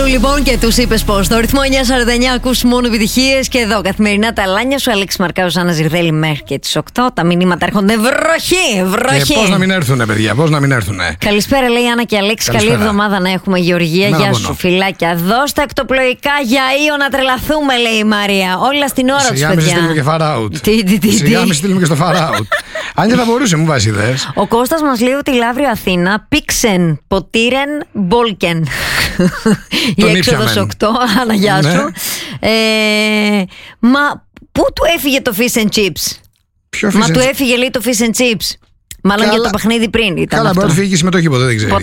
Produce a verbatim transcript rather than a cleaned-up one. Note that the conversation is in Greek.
λοιπόν και τους είπες πως. Στο ρυθμό εννιά σαράντα εννιά ακούς μόνο επιτυχίες και εδώ καθημερινά τα λάνια σου. Αλέξη Μαρκάος, Άννα Ζιρδέλη μέχρι και τις οκτώ. Τα μηνύματα έρχονται βροχή, βροχή. Ε, πώς να μην έρθουνε, παιδιά, πώς να μην έρθουνε. Καλησπέρα, λέει Άννα και Αλέξη. Καλή εβδομάδα να έχουμε, Γεωργία. Γεια σου, φιλάκια. Δώσ' τα εκτοπλοϊκά για Ήο να τρελαθούμε, λέει η Μαρία. Όλα στην ώρα τους, παιδιά. Σιγά μην στείλουμε και far out. Τι, τι, τι, Σιγά μην στείλουμε και στο far out. Αν και θα μπορούσε, μου βάζει ιδέες. Ο Κώστας μας λέει ότι Λαύριο Αθήνα, Πίξεν, Ποτήρεν, Μπόλκεν. Η έξοδος οκτώ, Άννα, γεια σου. ε, Μα πού του έφυγε το fish and chips? Ποιο Μα του έφυγε, λέει, το fish and chips. Μάλλον για το παιχνίδι πριν ήταν. Καλά, μπορεί να φύγει και συμμετοχή, ποτέ δεν ξέρει.